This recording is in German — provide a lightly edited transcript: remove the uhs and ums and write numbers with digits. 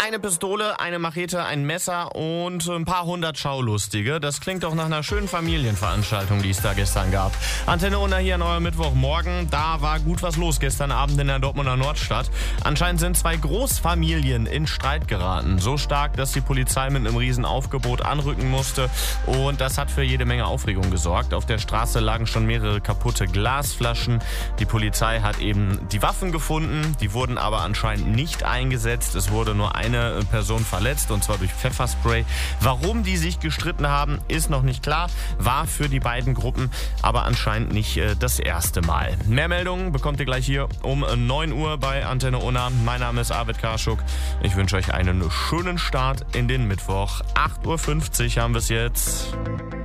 Eine Pistole, eine Machete, ein Messer und ein paar hundert Schaulustige. Das klingt doch nach einer schönen Familienveranstaltung, die es da gestern gab. Antenne Unna hier an eurem Mittwochmorgen. Da war gut was los gestern Abend in der Dortmunder Nordstadt. Anscheinend sind zwei Großfamilien in Streit geraten. So stark, dass die Polizei mit einem Riesenaufgebot anrücken musste. Und das hat für jede Menge Aufregung gesorgt. Auf der Straße lagen schon mehrere kaputte Glasflaschen. Die Polizei hat eben die Waffen gefunden. Die wurden aber anscheinend nicht eingesetzt. Es wurde nur eine Person verletzt, und zwar durch Pfefferspray. Warum die sich gestritten haben, ist noch nicht klar. War für die beiden Gruppen aber anscheinend nicht das erste Mal. Mehr Meldungen bekommt ihr gleich hier um 9 Uhr bei Antenne Unna. Mein Name ist Arvid Karschuk. Ich wünsche euch einen schönen Start in den Mittwoch. 8.50 Uhr haben wir es jetzt.